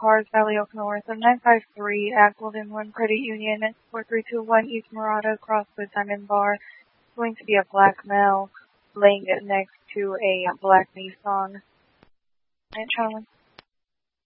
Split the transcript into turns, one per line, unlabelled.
Cars, Valley Oak North, 953 at Golden One Credit Union, 4321 East Murata, across the Diamond Bar. It's going to be a black male laying next to a black Nissan. Channel 1.